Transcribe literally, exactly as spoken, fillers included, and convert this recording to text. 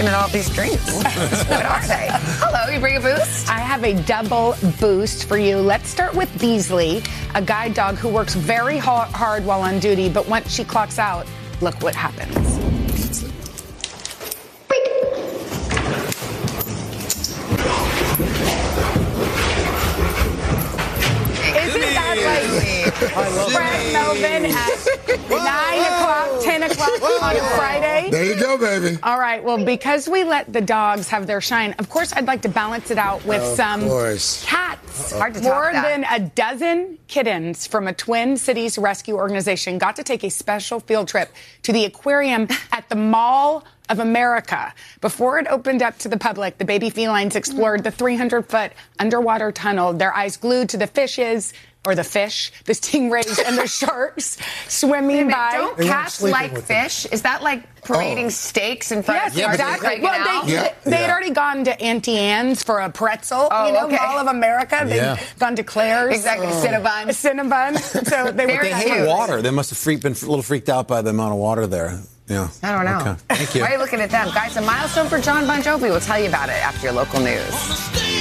looking at all these drinks. What are they? Hello, you bring a boost? I have a double boost for you. Let's start with Beasley, a guide dog who works very hard while on duty, but once she clocks out, look what happens. Isn't that like Fred Melvin at nine o'clock, ten o'clock on a Friday? There you go, baby. All right. Well, because we let the dogs have their shine, of course, I'd like to balance it out with Of some course. cats. Hard to top More that. than a dozen kittens from a Twin Cities rescue organization got to take a special field trip to the aquarium at the Mall of America. Before it opened up to the public, the baby felines explored the three hundred foot underwater tunnel, their eyes glued to the fishes, or the fish, the stingrays and the sharks swimming by. Don't They weren't cats sleeping like with them. fish? Is that like parading Oh. steaks in front Yes, of cars and exactly. cranking Well, out? they, Yeah. they, they had Yeah. already gone to Auntie Anne's for a pretzel, Oh, you know, okay. Mall of America. They'd Yeah. gone to Claire's. Exactly, Cinnabon. A Cinnabon. So they were Very They cute. hate water. They must have freaked, been a little freaked out by the amount of water there. Yeah. I don't know. Okay. Thank you. Why are you looking at them? Guys, a milestone for John Bon Jovi. We'll tell you about it after your local news.